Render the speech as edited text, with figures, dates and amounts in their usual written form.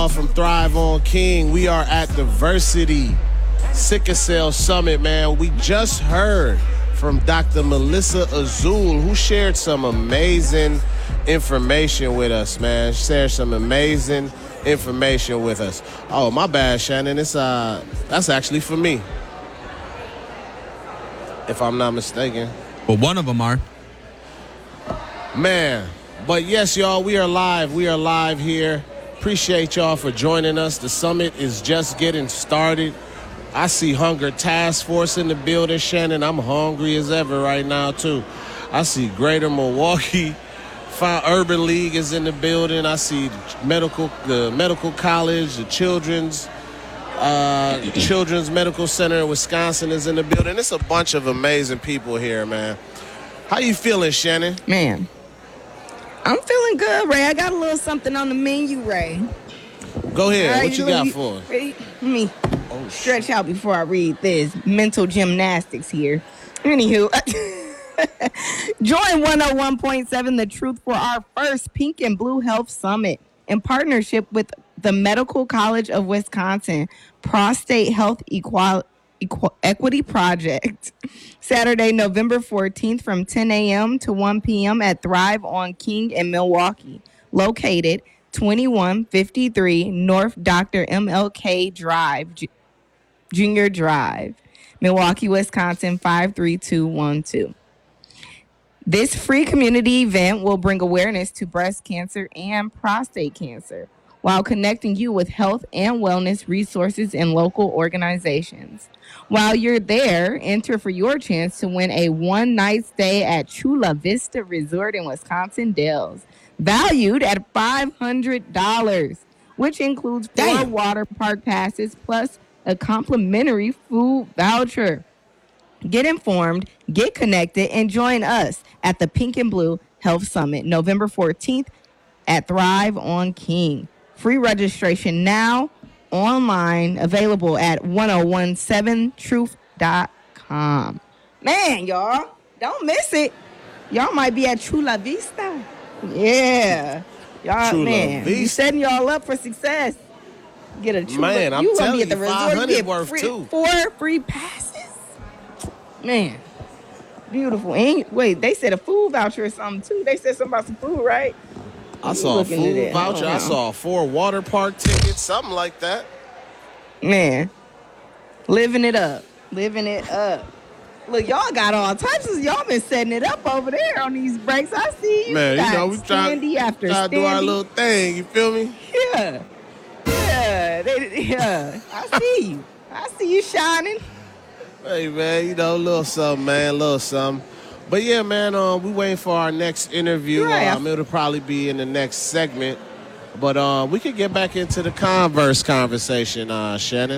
y'all, from Thrive on King. We are at Diversity Sickle Cell Summit, man. We just heard from Dr. Melissa Azul, who shared some amazing information with us, man. She shared some amazing information with us. Oh, my bad, Shannon. That's actually for me, if I'm not mistaken. Well, one of them are. Man, but yes, y'all, we are live. We are live here. Appreciate y'all for joining us. The summit is just getting started. I see Hunger Task Force in the building, Shannon. I'm hungry as ever right now, too. I see Greater Milwaukee Urban League is in the building. I see the medical college, the Children's Medical Center in Wisconsin is in the building. It's a bunch of amazing people here, man. How you feeling, Shannon? Man, I'm feeling good, Ray. I got a little something on the menu, Ray. Go ahead. Right, what you got for us? Ready? Let me stretch out before I read this. Mental gymnastics here. Anywho, join 101.7 The Truth for our first Pink and Blue Health Summit in partnership with the Medical College of Wisconsin Prostate Health Equity Project. Saturday, November 14th from 10 a.m. to 1 p.m. at Thrive on King in Milwaukee, located 2153 North Dr. MLK Drive, Junior Drive, Milwaukee, Wisconsin 53212. This free community event will bring awareness to breast cancer and prostate cancer while connecting you with health and wellness resources in local organizations. While you're there, enter for your chance to win a one-night stay at Chula Vista Resort in Wisconsin Dells, valued at $500, which includes 4 water park passes plus a complimentary food voucher. Get informed, get connected, and join us at the Pink and Blue Health Summit, November 14th at Thrive on King. Free registration now, online, available at 1017truth.com. Man, y'all, don't miss it. Y'all might be at Chula Vista. Yeah. Y'all, Chula man, Vista. you setting y'all up for success. Get a Chula. Man, I'm you gonna telling be at the you, resort. 500 Get worth too. 4 free passes. Man, beautiful. And wait, they said a food voucher or something too. They said something about some food, right? I saw a food voucher. I saw 4 water park tickets, something like that. Man, living it up. Living it up. Look, y'all got all types of, y'all been setting it up over there on these breaks. I see you. Man, got you know, we trying to do our little thing. You feel me? Yeah. Yeah. I see you. I see you shining. Hey, man, you know, a little something, man, a little something. But, yeah, man, we waiting for our next interview. Right. It'll probably be in the next segment. But we could get back into the Converse conversation, Shannon.